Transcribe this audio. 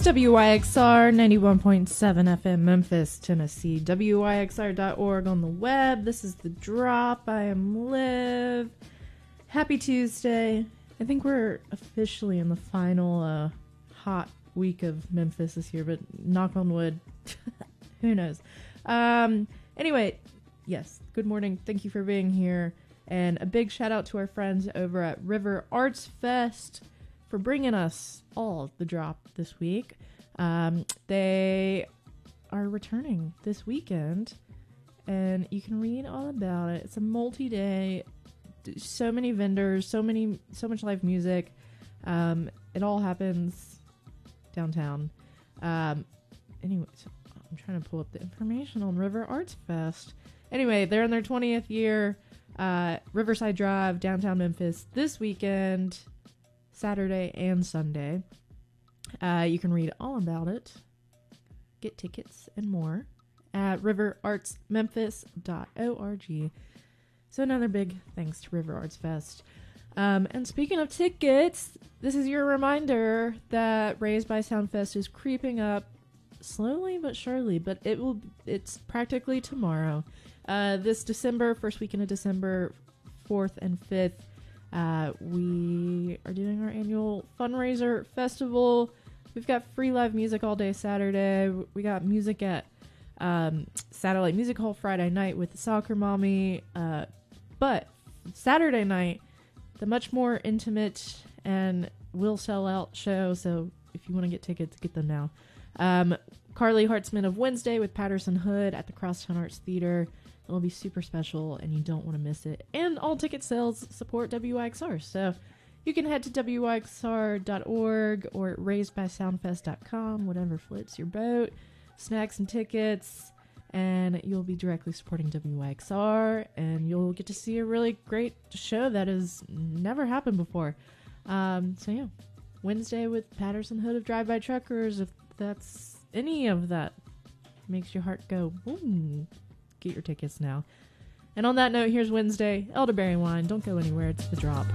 WYXR 91.7 FM Memphis, Tennessee. WYXR.org on the web. This is The Drop. I am Liv. Happy Tuesday. I think we're officially in the final hot week of Memphis this year, but knock on wood. Who knows? Anyway, yes, good morning. Thank you for being here. And a big shout out to our friends over at River Arts Fest for bringing us all The Drop this week. They are returning this weekend, and you can read all about it. It's a multi-day, so many vendors, so much live music. It all happens downtown. Anyway, so I'm trying to pull up the information on River Arts Fest. Anyway, they're in their 20th year. Riverside Drive, downtown Memphis, this weekend, Saturday and Sunday. You can read all about it, get tickets and more at riverartsmemphis.org. So another big thanks to River Arts Fest. And speaking of tickets, this is your reminder that Raised by Soundfest is creeping up slowly but surely, but it's practically tomorrow. This December, first weekend of December, 4th and 5th, we are doing our annual fundraiser festival. We've got free live music all day Saturday. We got music at Satellite Music Hall Friday night with the Soccer Mommy. But Saturday night, the much more intimate and will sell out show. So if you want to get tickets, get them now. Carly Hartzman of Wednesday with Patterson Hood at the Crosstown Arts Theater. It'll be super special, and you don't want to miss it. And all ticket sales support WYXR. So you can head to WYXR.org or raisedbysoundfest.com, whatever floats your boat. Snacks and tickets, and you'll be directly supporting WYXR, and you'll get to see a really great show that has never happened before. So yeah, Wednesday with Patterson Hood of Drive-By Truckers. If that's any of that makes your heart go boom, get your tickets now. And on that note, here's Wednesday, Elderberry Wine. Don't go anywhere. It's The Drop.